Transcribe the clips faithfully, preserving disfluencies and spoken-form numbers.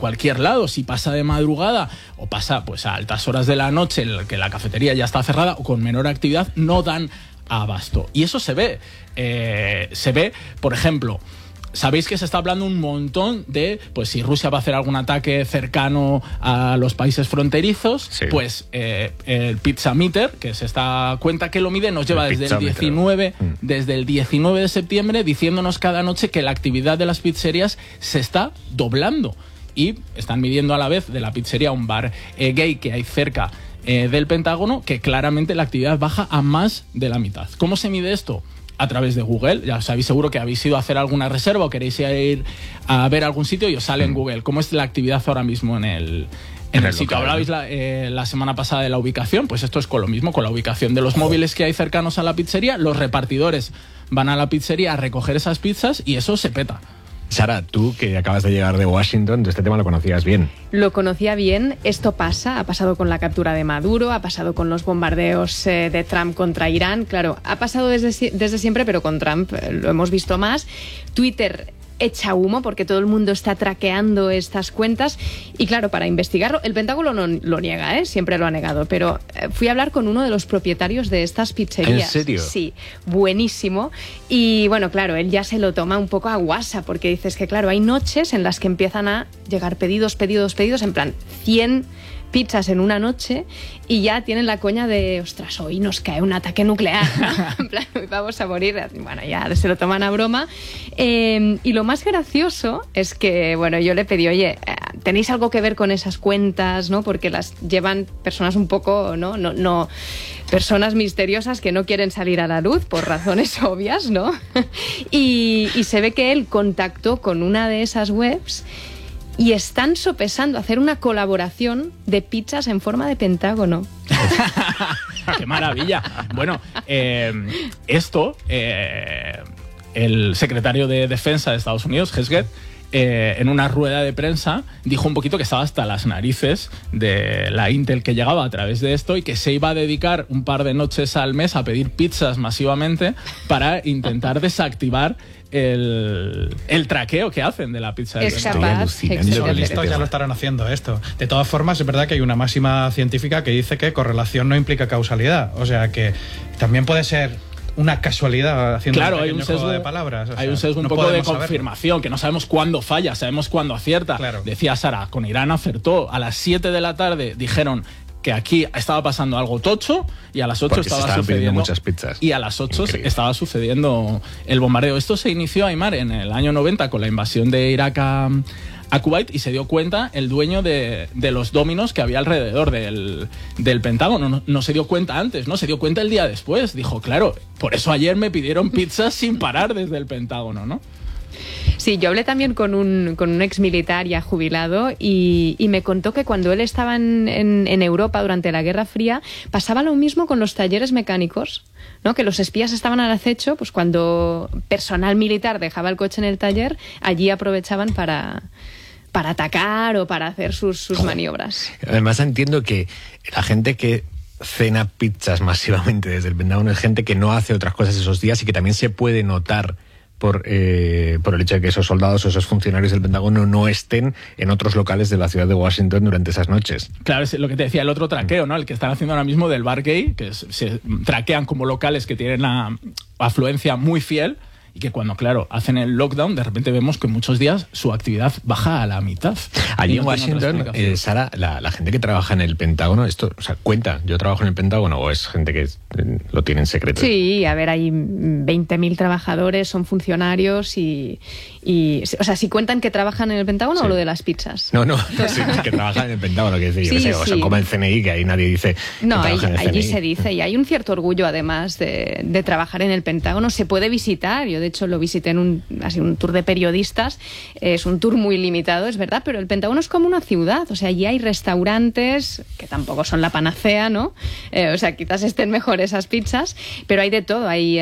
cualquier lado. Si pasa de madrugada o pasa pues a altas horas de la noche, en que la cafetería ya está cerrada o con menor actividad, no dan abasto. Y eso se ve. Eh, se ve, por ejemplo... Sabéis que se está hablando un montón de, pues si Rusia va a hacer algún ataque cercano a los países fronterizos, sí. pues eh, el Pizza Meter, que es esta cuenta que lo mide, nos lleva el desde el diecinueve, mm. desde el diecinueve de septiembre diciéndonos cada noche que la actividad de las pizzerías se está doblando. Y están midiendo a la vez de la pizzería un bar eh, gay que hay cerca eh, del Pentágono, que claramente la actividad baja a más de la mitad. ¿Cómo se mide esto? A través de Google. Ya sabéis seguro que habéis ido a hacer alguna reserva o queréis ir a ver algún sitio y os sale en Google cómo es la actividad ahora mismo en el, en en el, el sitio. Hablabais la, eh, la semana pasada de la ubicación, pues esto es con lo mismo, con la ubicación de los móviles que hay cercanos a la pizzería. Los repartidores van a la pizzería a recoger esas pizzas y eso se peta. Sara, tú que acabas de llegar de Washington, de este tema lo conocías bien. Lo conocía bien. Esto pasa, ha pasado con la captura de Maduro, ha pasado con los bombardeos eh, de Trump contra Irán. Claro, ha pasado desde, desde siempre, pero con Trump eh, lo hemos visto más. Twitter echa humo porque todo el mundo está traqueando estas cuentas y claro, para investigarlo, el Pentágono no, lo niega, ¿eh? Siempre lo ha negado, pero eh, fui a hablar con uno de los propietarios de estas pizzerías. ¿En serio? Sí, buenísimo. Y bueno, claro, él ya se lo toma un poco a guasa porque dices que claro, hay noches en las que empiezan a llegar pedidos, pedidos, pedidos, en plan cien pizzas en una noche y ya tienen la coña de ostras, hoy nos cae un ataque nuclear, ¿no? En plan, vamos a morir. Bueno, ya se lo toman a broma. Eh, y lo más gracioso es que, bueno, yo le pedí, oye, ¿tenéis algo que ver con esas cuentas, no? Porque las llevan personas un poco, ¿no? No, no personas misteriosas que no quieren salir a la luz por razones obvias, ¿no? y, y se ve que él contactó con una de esas webs y están sopesando hacer una colaboración de pizzas en forma de pentágono. ¡Qué maravilla! Bueno, eh, esto, eh, el secretario de Defensa de Estados Unidos, Hesget, eh, en una rueda de prensa dijo un poquito que estaba hasta las narices de la Intel que llegaba a través de esto y que se iba a dedicar un par de noches al mes a pedir pizzas masivamente para intentar desactivar El, el traqueo que hacen de la pizza del es capaz, Los listos ya lo estarán haciendo esto. De todas formas, es verdad que hay una máxima científica que dice que correlación no implica causalidad. O sea que también puede ser una casualidad haciendo claro, un hay un sesgo juego de palabras. O sea, hay un sesgo un no poco de saberlo. confirmación, que no sabemos cuándo falla, sabemos cuándo acierta. Claro. Decía Sara, con Irán acertó. A las siete de la tarde dijeron que aquí estaba pasando algo tocho y a las ocho Porque estaba se sucediendo muchas pizzas. Y a las ocho Increíble. estaba sucediendo el bombardeo. Esto se inició, Aymar, en el año noventa con la invasión de Irak a, a Kuwait y se dio cuenta el dueño de, de los dominos que había alrededor del, del Pentágono. No, no se dio cuenta antes, ¿no? Se dio cuenta el día después. Dijo, claro, por eso ayer me pidieron pizzas sin parar desde el Pentágono, ¿no? Sí, yo hablé también con un, con un ex militar ya jubilado y, y me contó que cuando él estaba en, en, en Europa durante la Guerra Fría pasaba lo mismo con los talleres mecánicos, ¿no? Que los espías estaban al acecho, pues cuando personal militar dejaba el coche en el taller, allí aprovechaban para, para atacar o para hacer sus, sus oh. maniobras. Además entiendo que la gente que cena pizzas masivamente desde el Pentágono es gente que no hace otras cosas esos días y que también se puede notar Por, eh, por el hecho de que esos soldados o esos funcionarios del Pentágono no estén en otros locales de la ciudad de Washington durante esas noches. Claro, es lo que te decía, el otro traqueo, ¿no? El que están haciendo ahora mismo del bar gay, que es, se traquean como locales que tienen la afluencia muy fiel y que cuando, claro, hacen el lockdown, de repente vemos que muchos días su actividad baja a la mitad. Allí no en Washington, eh, Sara, la, la gente que trabaja en el Pentágono, esto, o sea, cuenta, yo trabajo en el Pentágono o es gente que eh, lo tiene en secreto. Sí, a ver, hay veinte mil trabajadores, son funcionarios y, y, o sea, si cuentan que trabajan en el Pentágono sí. o lo de las pizzas. No, no, sí, que trabajan en el Pentágono, que decir, sí, yo qué sé, sí. o sea, como el C N I, que ahí nadie dice. No, ahí, en el allí C N I. Se dice y hay un cierto orgullo además de, de trabajar en el Pentágono. Se puede visitar, yo de hecho lo visité en un, así, un tour de periodistas, es un tour muy limitado, es verdad, pero el Pentágono es como una ciudad, o sea, allí hay restaurantes que tampoco son la panacea, ¿no? Eh, o sea, quizás estén mejor esas pizzas, pero hay de todo, hay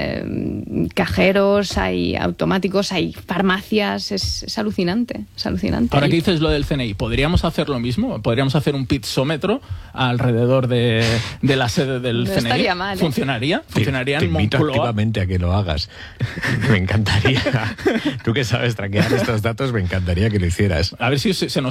eh, cajeros, hay automáticos, hay farmacias, es, es alucinante, es alucinante. Ahora que dices lo del C N I, ¿podríamos hacer lo mismo? ¿Podríamos hacer un pizzómetro alrededor de, de la sede del no C N I? Estaría mal, ¿eh? ¿Funcionaría? ¿Funcionaría te, en te invito Moncloa? activamente a que lo hagas. Me encantaría. Tú que sabes traquear estos datos, me encantaría que lo hicieras. A ver si se nos